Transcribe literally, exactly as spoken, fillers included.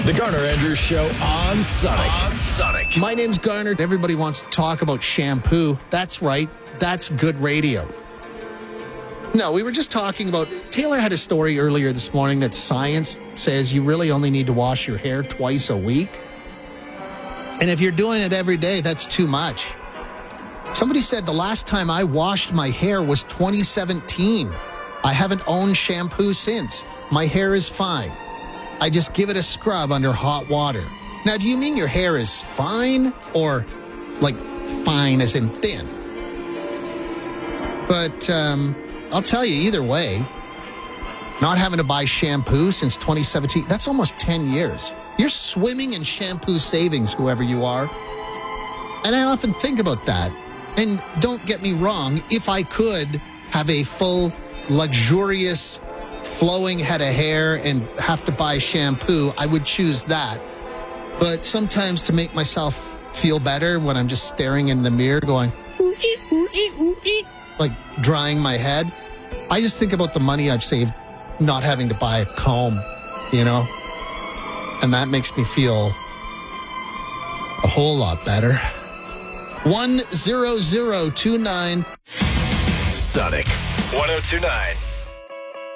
The Garner Andrews Show on Sonic. On Sonic. My name's Garner. Everybody wants to talk about shampoo. That's right. That's good radio. No, we were just talking about, Taylor had a story earlier this morning that science says you really only need to wash your hair twice a week. And if you're doing it every day, that's too much. Somebody said the last time I washed my hair was twenty seventeen. I haven't owned shampoo since. My hair is fine. I just give it a scrub under hot water. Now, do you mean your hair is fine or like fine as in thin? But um, I'll tell you either way, not having to buy shampoo since twenty seventeen, that's almost ten years. You're swimming in shampoo savings, whoever you are. And I often think about that. And don't get me wrong, if I could have a full, luxurious, flowing head of hair and have to buy shampoo, I would choose that. But sometimes to make myself feel better when I'm just staring in the mirror going, ooh, ee, ooh, ee, ooh, ee, like drying my head, I just think about the money I've saved not having to buy a comb, you know? And that makes me feel a whole lot better. one zero zero two nine Sonic one oh two nine.